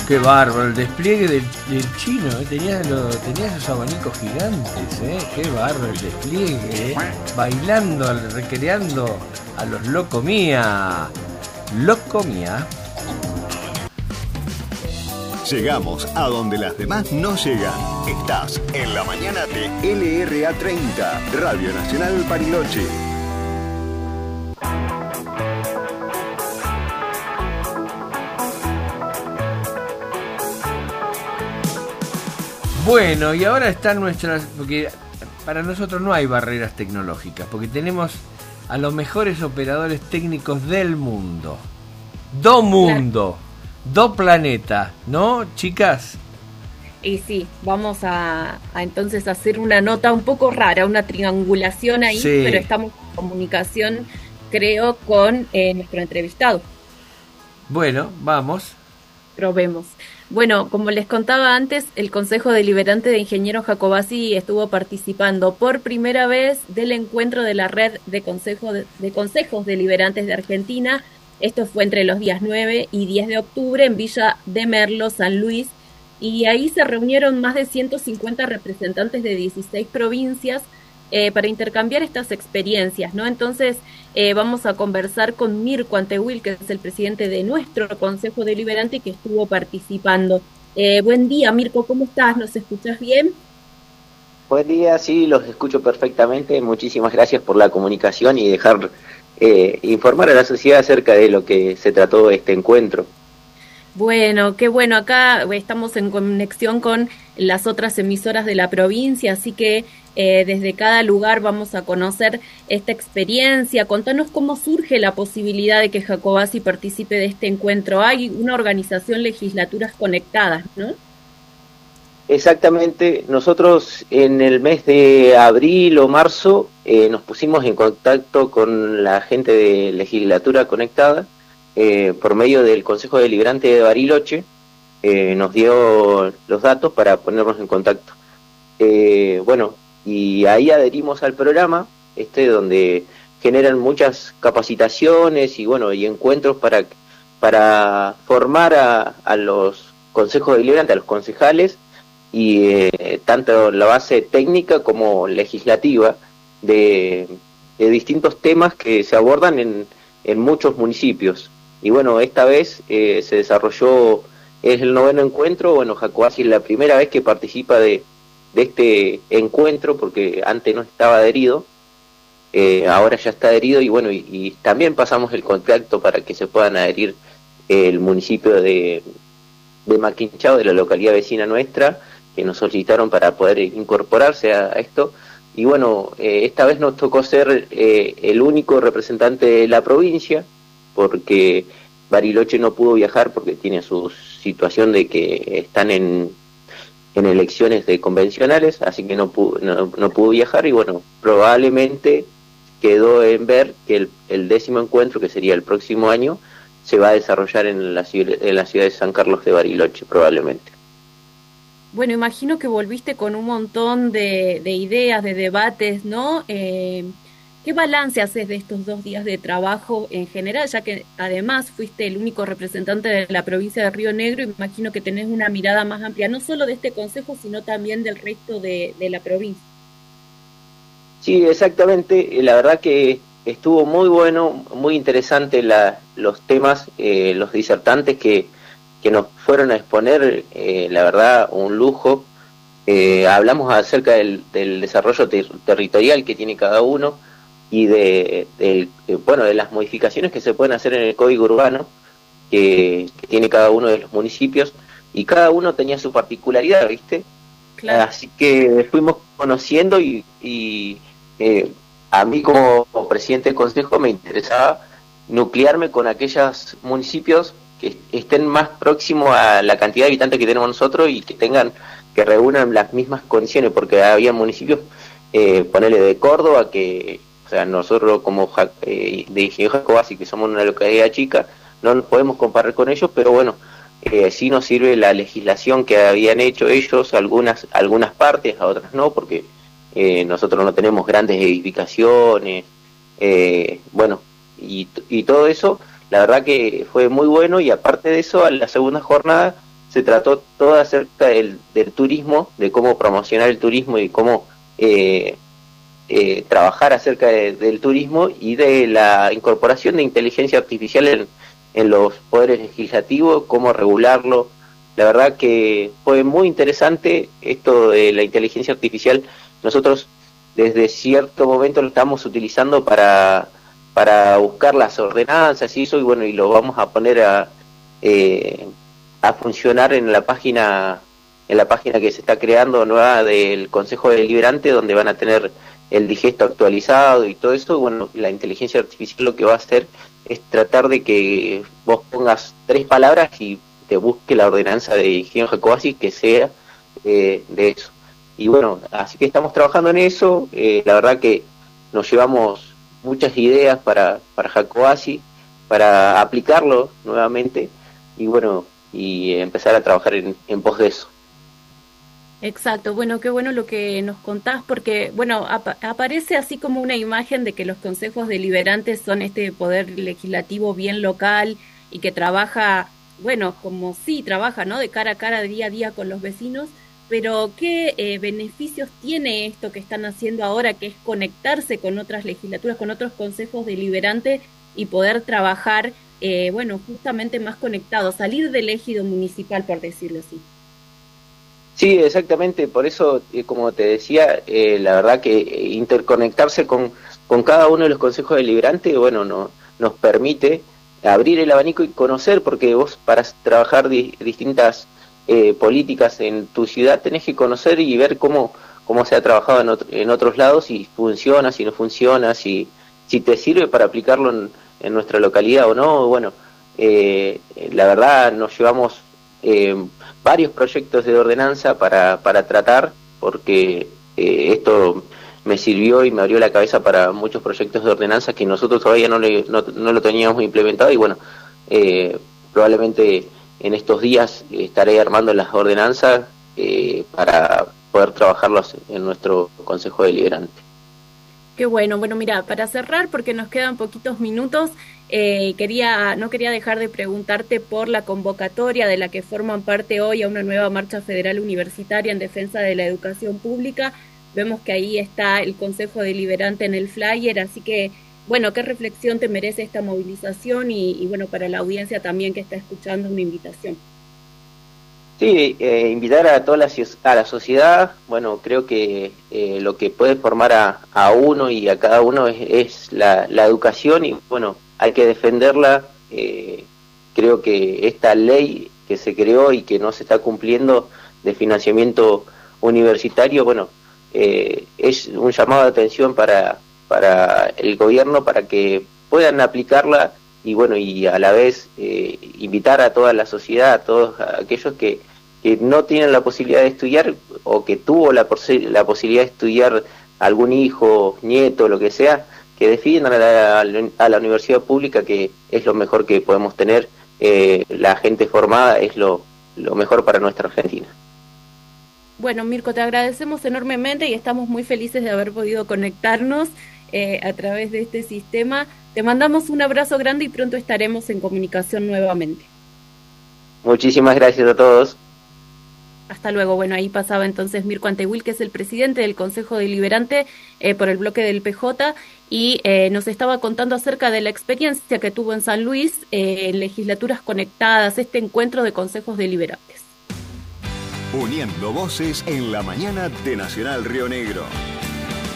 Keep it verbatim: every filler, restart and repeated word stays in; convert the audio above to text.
Qué bárbaro, el despliegue del, del chino, ¿eh? tenía, lo, tenía esos abanicos gigantes, ¿eh? Qué bárbaro el despliegue, ¿eh? Bailando, recreando a los Loco Mía. Loco Mía. Llegamos a donde las demás no llegan. Estás en la mañana de L R A treinta, Radio Nacional Bariloche. Bueno, y ahora están nuestras, porque para nosotros no hay barreras tecnológicas, porque tenemos a los mejores operadores técnicos del mundo. Do mundo, do planeta, ¿no, chicas? Y sí, vamos a, a entonces hacer una nota un poco rara, una triangulación ahí, sí. Pero estamos en comunicación, creo, con eh, nuestro entrevistado. Bueno, vamos. Probemos. Bueno, como les contaba antes, el Consejo Deliberante de Ingenieros Jacobasi estuvo participando por primera vez del encuentro de la Red de, Consejo de, de Consejos Deliberantes de Argentina. Esto fue entre los días nueve y diez de octubre en Villa de Merlo, San Luis, y ahí se reunieron más de ciento cincuenta representantes de dieciséis provincias eh, para intercambiar estas experiencias, ¿no? Entonces, eh, vamos a conversar con Mirko Antehuil, que es el presidente de nuestro Consejo Deliberante que estuvo participando. Eh, buen día, Mirko, ¿cómo estás? ¿Nos escuchás bien? Buen día, sí, los escucho perfectamente. Muchísimas gracias por la comunicación y dejar eh, informar a la sociedad acerca de lo que se trató este encuentro. Bueno, qué bueno, acá estamos en conexión con las otras emisoras de la provincia, así que eh, desde cada lugar vamos a conocer esta experiencia. Contanos cómo surge la posibilidad de que Jacobasi participe de este encuentro. Hay una organización Legislaturas Conectadas, ¿no? Exactamente, nosotros en el mes de abril o marzo eh, nos pusimos en contacto con la gente de Legislatura Conectada, Eh, por medio del Consejo Deliberante de Bariloche, eh, nos dio los datos para ponernos en contacto. Eh, bueno, y ahí adherimos al programa, este donde generan muchas capacitaciones y bueno y encuentros para, para formar a, a los consejos deliberantes, a los concejales, y eh, tanto la base técnica como legislativa de, de distintos temas que se abordan en, en muchos municipios. Y bueno, esta vez eh, se desarrolló, es el noveno encuentro. Bueno, Jacobasi es la primera vez que participa de, de este encuentro, porque antes no estaba adherido, eh, ahora ya está adherido, y bueno, y, y también pasamos el contacto para que se puedan adherir eh, el municipio de, de Maquinchao, de la localidad vecina nuestra, que nos solicitaron para poder incorporarse a, a esto. Y bueno, eh, esta vez nos tocó ser eh, el único representante de la provincia, porque Bariloche no pudo viajar porque tiene su situación de que están en, en elecciones de convencionales, así que no pudo, no, no pudo viajar, y bueno, probablemente quedó en ver que el, el décimo encuentro, que sería el próximo año, se va a desarrollar en la, en la ciudad de San Carlos de Bariloche, probablemente. Bueno, imagino que volviste con un montón de, de ideas, de debates, ¿no? Eh... ¿Qué balance haces de estos dos días de trabajo en general, ya que además fuiste el único representante de la provincia de Río Negro? Imagino que tenés una mirada más amplia, no solo de este consejo, sino también del resto de, de la provincia. Sí, exactamente. La verdad que estuvo muy bueno, muy interesante la, los temas, eh, los disertantes que, que nos fueron a exponer, eh, la verdad, un lujo. Eh, hablamos acerca del, del desarrollo ter- territorial que tiene cada uno, y de, de, de bueno de las modificaciones que se pueden hacer en el código urbano que, que tiene cada uno de los municipios, y cada uno tenía su particularidad, ¿viste? Claro. Así que fuimos conociendo, y, y eh, a mí como, como presidente del consejo me interesaba nuclearme con aquellos municipios que estén más próximos a la cantidad de habitantes que tenemos nosotros y que tengan que reúnan las mismas condiciones, porque había municipios, eh, ponele de Córdoba, que o sea, nosotros como eh, de Ingenieros Jacobasi, que somos una localidad chica, no nos podemos comparar con ellos, pero bueno, eh, sí nos sirve la legislación que habían hecho ellos, algunas algunas partes, a otras no, porque eh, nosotros no tenemos grandes edificaciones, eh, bueno, y, y todo eso, la verdad que fue muy bueno. Y aparte de eso, a la segunda jornada se trató todo acerca del, del turismo, de cómo promocionar el turismo y cómo eh, eh, trabajar acerca de, del turismo y de la incorporación de inteligencia artificial en, en los poderes legislativos, cómo regularlo. La verdad que fue muy interesante esto de la inteligencia artificial. Nosotros desde cierto momento lo estamos utilizando para, para buscar las ordenanzas y eso, y bueno, y lo vamos a poner a, eh, a funcionar en la página en la página que se está creando nueva del Consejo Deliberante, donde van a tener el digesto actualizado y todo eso. Bueno, la inteligencia artificial lo que va a hacer es tratar de que vos pongas tres palabras y te busque la ordenanza de Ingeniero Jacobacci que sea eh, de eso. Y bueno, así que estamos trabajando en eso. Eh, la verdad que nos llevamos muchas ideas para, para Jacobacci, para aplicarlo nuevamente y bueno, y empezar a trabajar en, en pos de eso. Exacto, bueno, qué bueno lo que nos contás, porque, bueno, ap- aparece así como una imagen de que los consejos deliberantes son este poder legislativo bien local y que trabaja, bueno, como sí trabaja, ¿no?, de cara a cara, día a día con los vecinos, pero ¿qué eh, beneficios tiene esto que están haciendo ahora, que es conectarse con otras legislaturas, con otros consejos deliberantes y poder trabajar, eh, bueno, justamente más conectados, salir del ejido municipal, por decirlo así? Sí, exactamente, por eso, eh, como te decía, eh, la verdad que interconectarse con, con cada uno de los consejos deliberantes, bueno, no, nos permite abrir el abanico y conocer, porque vos para trabajar di, distintas eh, políticas en tu ciudad tenés que conocer y ver cómo, cómo se ha trabajado en, otro, en otros lados, si funciona, si no funciona, si, si te sirve para aplicarlo en, en nuestra localidad o no. Bueno, eh, la verdad nos llevamos Eh, varios proyectos de ordenanza para, para tratar, porque eh, esto me sirvió y me abrió la cabeza para muchos proyectos de ordenanza que nosotros todavía no, le, no, no lo teníamos implementado, y bueno, eh, probablemente en estos días estaré armando las ordenanzas eh, para poder trabajarlas en nuestro Consejo Deliberante. Qué bueno. Bueno, mira, para cerrar, porque nos quedan poquitos minutos, eh, quería, no quería dejar de preguntarte por la convocatoria de la que forman parte hoy a una nueva marcha federal universitaria en defensa de la educación pública. Vemos que ahí está el Consejo Deliberante en el flyer, así que, bueno, ¿qué reflexión te merece esta movilización? Y, y bueno, para la audiencia también que está escuchando, una invitación. Sí, eh, invitar a toda la, a la sociedad. Bueno, creo que eh, lo que puede formar a, a uno y a cada uno es, es la, la educación, y bueno, hay que defenderla. Eh, creo que esta ley que se creó y que no se está cumpliendo de financiamiento universitario, bueno, eh, es un llamado de atención para, para el gobierno para que puedan aplicarla. Y bueno, y a la vez eh, invitar a toda la sociedad, a todos aquellos que, que no tienen la posibilidad de estudiar o que tuvo la, la posibilidad de estudiar algún hijo, nieto, lo que sea, que defiendan a la, a la universidad pública, que es lo mejor que podemos tener. Eh, la gente formada es lo, lo mejor para nuestra Argentina. Bueno, Mirko, te agradecemos enormemente y estamos muy felices de haber podido conectarnos eh, a través de este sistema. Te mandamos un abrazo grande y pronto estaremos en comunicación nuevamente. Muchísimas gracias a todos. Hasta luego. Bueno, ahí pasaba entonces Mirko Antehuil, que es el presidente del Consejo Deliberante eh, por el bloque del P J, y eh, nos estaba contando acerca de la experiencia que tuvo en San Luis, eh, legislaturas conectadas, este encuentro de consejos deliberantes. Uniendo voces en la mañana de Nacional Río Negro.